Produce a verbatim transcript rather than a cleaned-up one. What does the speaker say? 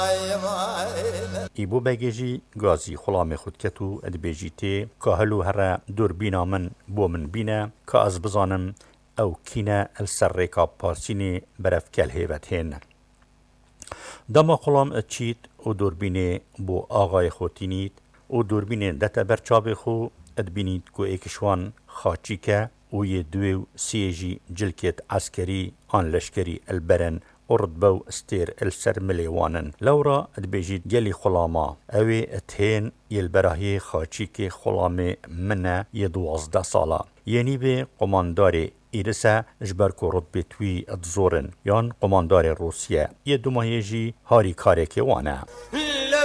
ایبو بگیجی گازی خلام خود کتو ادبیجیتی که هلو هر دوربینا من بو من بینه که از بزانم او کینه السر ریکا پارسینی برف کل هیوت هین. دما خلام اتشید و دوربینه بو آغای خوتینید و دوربینه دتا برچاب خو ادبینید که ایکشوان خاچی که و یه دوی سیجی جلکت عسکری آن لشکری البرن اردبو استير السر مليوانن لورا ادبيجيت جلي خلاما اوي اتهين يلبراهي خاچيكي خلامي منا يدوازده سالا يعني بي قمانداري إيرسا جبركو رتبه توي اتزورن يان قماندار روسيا يدوماهيجي هاري كاريكي وانا